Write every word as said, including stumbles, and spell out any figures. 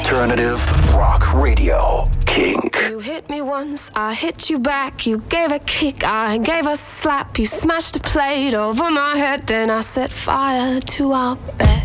Alternative rock radio. Kink. You hit me once, I hit you back. You gave a kick, I gave a slap. You smashed a plate over my head, then I set fire to our bed.